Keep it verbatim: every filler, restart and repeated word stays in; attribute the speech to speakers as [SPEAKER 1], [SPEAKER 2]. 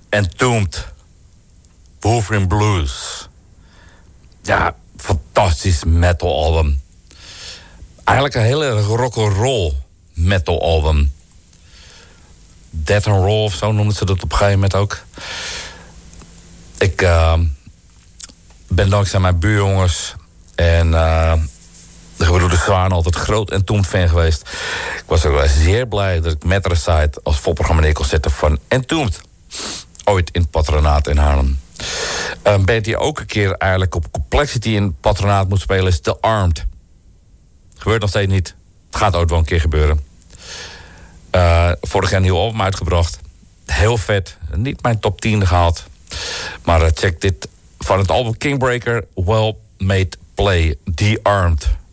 [SPEAKER 1] Entombed. Wolverine Blues. Ja, fantastisch metal album. Eigenlijk een heel erg rock'n'roll metal album. Death and Roll of zo noemden ze dat op een gegeven moment ook. Ik uh, ben dankzij mijn buurjongens en uh, de gebroeders Zwaan altijd groot Entombed fan geweest. Ik was ook wel zeer blij dat ik Matricide als voorprogramma neer kon zetten van Entombed. Ooit in het Patronaat in Haarlem. Een band die ook een keer eigenlijk op Complexity in het Patronaat moet spelen is The Armed. Gebeurt nog steeds niet. Het gaat ooit wel een keer gebeuren. Uh, vorig jaar een nieuw album uitgebracht. Heel vet. Niet mijn top tien gehaald. Maar uh, check dit van het album Kingbreaker. Well Made Play. The Armed.